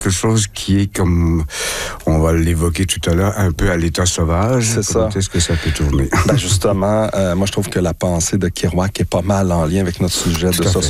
quelque chose qui est comme, on va l'évoquer tout à l'heure, un peu à l'état sauvage. C'est ça. Comment est-ce que ça peut tourner? Ben justement, moi je trouve que la pensée de Kerouac est pas mal en lien avec notre sujet Tout de à fait.